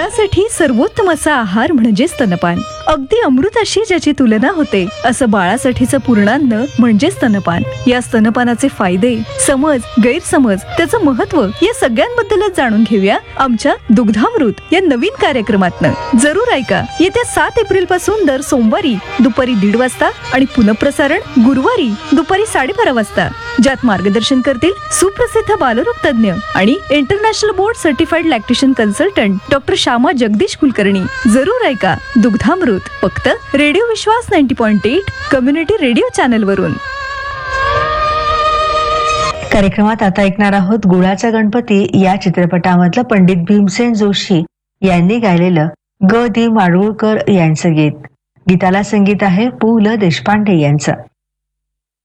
बाळासाठी सर्वोत्तम असा आहार म्हणजे स्तनपान. अगदी अमृताशी ज्याची तुलना होते असं बाळासाठीचं पूर्णान्न म्हणजे स्तनपान. या स्तनपानाचे फायदे, समज, गैरसमज, त्याचं महत्व या सगळ्यांबद्दलच जाणून घेऊया आमच्या दुग्धामृत या नवीन कार्यक्रमातनं. जरूर ऐका. येत्या 7 एप्रिल पासून दर सोमवारी दुपारी 1:30 वाजता आणि पुनःप्रसारण गुरुवारी दुपारी 12:30 वाजता, ज्यात मार्गदर्शन करतील सुप्रसिद्ध बालरोग तज्ञ आणि international board certified lactation consultant doctor Shyama Jagdish Kulkarni. जरूर ऐका दुग्धामृत, फक्त रेडिओ विश्वास 90.8 कम्युनिटी रेडिओ चॅनल वरून. कार्यक्रमात आता ऐकणार आहोत गुळाचा गणपती या चित्रपटामधलं पंडित भीमसेन जोशी यांनी गायलेलं ग. दी. माडगूळकर यांचं गीत. गीताला संगीत आहे पु. ल. देशपांडे यांचं.